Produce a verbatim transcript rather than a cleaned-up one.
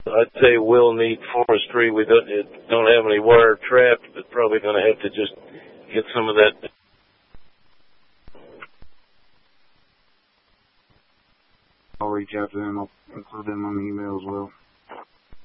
I'd say we'll need forestry. We don't, don't have any wire trapped, but probably going to have to just get some of that. I'll reach out to them. I'll include them on the email as well.